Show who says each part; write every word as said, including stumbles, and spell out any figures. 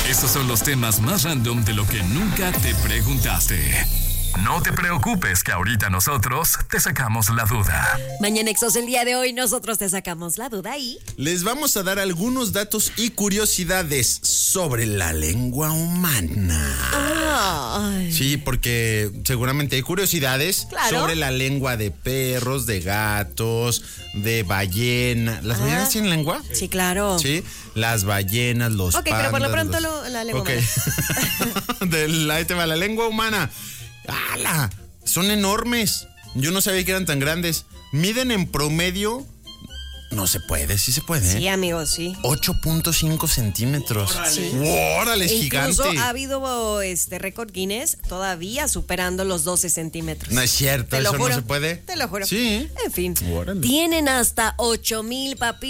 Speaker 1: Estos son los temas más random de lo que nunca te preguntaste. No te preocupes, que ahorita nosotros te sacamos la duda.
Speaker 2: Mañanexos, el día de hoy nosotros te sacamos la duda y
Speaker 3: les vamos a dar algunos datos y curiosidades sobre la lengua humana.
Speaker 2: Ay.
Speaker 3: Sí, porque seguramente hay curiosidades
Speaker 2: Claro.
Speaker 3: sobre la lengua de perros, de gatos, de ballena. ¿Las
Speaker 2: Ah.
Speaker 3: ballenas tienen lengua?
Speaker 2: Sí, claro.
Speaker 3: Sí, las ballenas, los
Speaker 2: Ok,
Speaker 3: pandas.
Speaker 2: pero por lo pronto
Speaker 3: los...
Speaker 2: lo- la lengua
Speaker 3: Ok. Del, ahí te va la lengua humana. ¡Hala! Son enormes. Yo no sabía que eran tan grandes. Miden en promedio... No se puede, sí se puede.
Speaker 2: Sí,
Speaker 3: ¿eh?
Speaker 2: amigos, sí.
Speaker 3: ocho punto cinco centímetros.
Speaker 2: Sí.
Speaker 3: ¡Órale, es
Speaker 2: Incluso
Speaker 3: gigante!
Speaker 2: ha habido este récord Guinness todavía superando los doce centímetros.
Speaker 3: No es cierto,
Speaker 2: Te lo
Speaker 3: eso
Speaker 2: juro.
Speaker 3: no se puede.
Speaker 2: Te lo juro.
Speaker 3: Sí.
Speaker 2: En fin,
Speaker 3: Órale.
Speaker 2: tienen hasta ocho mil papilas